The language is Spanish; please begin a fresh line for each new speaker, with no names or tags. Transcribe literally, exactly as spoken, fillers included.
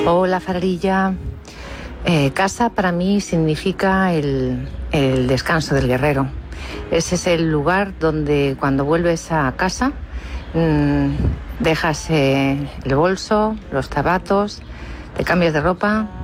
Hola, Fararilla. Eh, casa para mí significa el, el descanso del guerrero. Ese es el lugar donde cuando vuelves a casa mmm, dejas eh, el bolso, los zapatos, te cambias de ropa